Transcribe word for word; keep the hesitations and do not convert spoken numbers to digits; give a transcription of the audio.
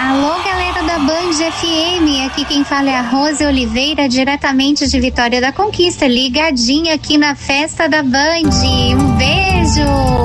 Alô, galera da Band F M, aqui quem fala é a Rose Oliveira, diretamente de Vitória da Conquista, ligadinha aqui na festa da Band. Um beijo!